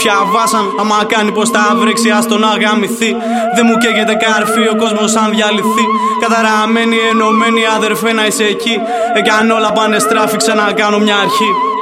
πια βάσαν. Άμα κάνει πως τα βρέξει, ας τον αγαμηθεί. Δεν μου καίγεται καρφί, ο κόσμος αν διαλυθεί. Καταραμένοι, ενωμένοι, αδερφέ να είσαι εκεί. Κι αν όλα πάνε στράφη, ξανακάνω μια αρχή.